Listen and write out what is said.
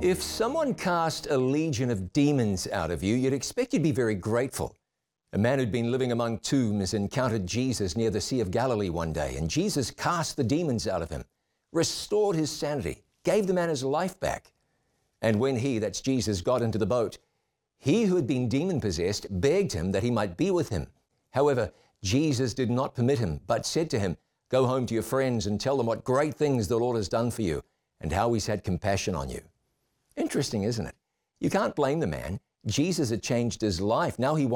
If someone cast a legion of demons out of you, you'd expect you'd be very grateful. A man who'd been living among tombs encountered Jesus near the Sea of Galilee one day, and Jesus cast the demons out of him, restored his sanity, gave the man his life back. And when he, that's Jesus, got into the boat, he who had been demon-possessed begged him that he might be with him. However, Jesus did not permit him, but said to him, "Go home to your friends and tell them what great things the Lord has done for you and how he's had compassion on you." Interesting, isn't it? You can't blame the man. Jesus had changed his life. Now he